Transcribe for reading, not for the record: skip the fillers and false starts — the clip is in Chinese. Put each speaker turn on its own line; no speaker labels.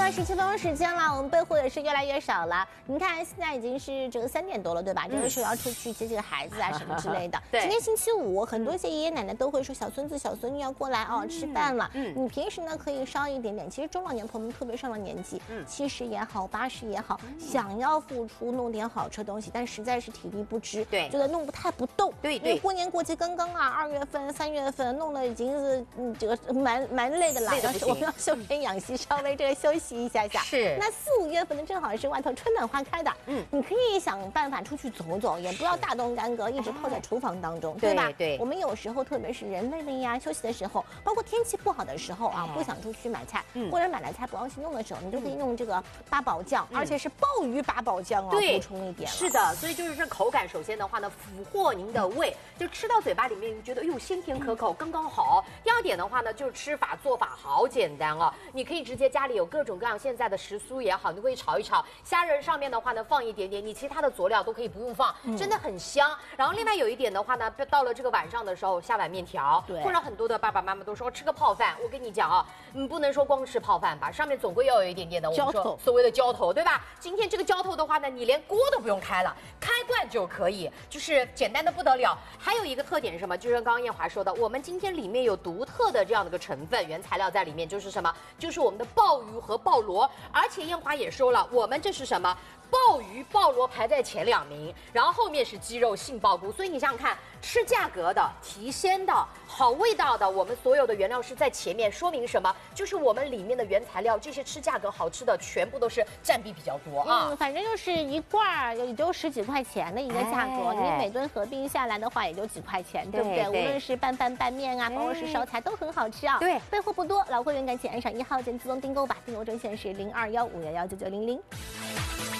了17分钟时间了，我们备货也是越来越少了。您看，现在已经是这个3点多了，对吧？这个时候要出去接个孩子啊什么之类的。
对，
今天星期五，很多些爷爷奶奶都会说小孙子、小孙女要过来哦吃饭了。你平时呢可以稍一点点。其实中老年朋友们特别上了年纪，70也好，80也好，想要付出弄点好吃的东西，但实在是体力不支，
对，
觉得弄不动。
对，
因为过年过节刚刚啊，2月份、3月份弄了已经是这个蛮累的了，但是我们要休身养息，稍微这个休息一下下。
是。
那4、5月份呢，正好是外头春暖花开的，你可以想办法出去走走，也不要大动干戈，一直泡在厨房当中，对吧？
对，
我们有时候特别是人累了呀，休息的时候，包括天气不好的时候啊，不想出去买菜，或者买了菜不高兴弄的时候，你就可以用这个八宝酱，而且是鲍鱼八宝酱哦，补充一点。
是的，所以就是这口感，首先的话呢，俘获您的胃，就吃到嘴巴里面，你觉得哟鲜甜可口，刚刚好。第二点的话呢，就是吃法做法好简单哦，你可以直接家里有各种各样现在的时蔬也好，你可以炒一炒，虾仁上面的话呢放一点点，你其他的佐料都可以不用放，真的很香。然后另外有一点的话呢，到了这个晚上的时候下碗面条，或者很多的爸爸妈妈都说吃个泡饭，我跟你讲啊，不能说光吃泡饭吧，上面总归要有一点点的我们说所谓的浇头，对吧？今天这个浇头的话呢，你连锅都不用开了，开罐就可以，就是简单的不得了。还有一个特点是什么？就是刚刚燕华说的，我们今天里面有独特的这样的一个成分原材料在里面，就是什么？就是我们的鲍鱼和鲍螺，而且燕华也说了，我们这是什么？鲍鱼、鲍螺排在前2名，然后后面是鸡肉、杏鲍菇。所以你想想看，吃价格的、提鲜的、好味道的，我们所有的原料是在前面，说明什么？就是我们里面的原材料，这些吃价格好吃的，全部都是占比比较多啊。
反正就是一罐也就10几块钱的一个价格，你每顿合并下来的话，也就几块钱，对不对？无论是拌饭、拌面啊，包括是烧菜，都很好吃啊。
对，
备货不多，老会员赶紧按上1号键自动订购吧，订购专线是0215119900。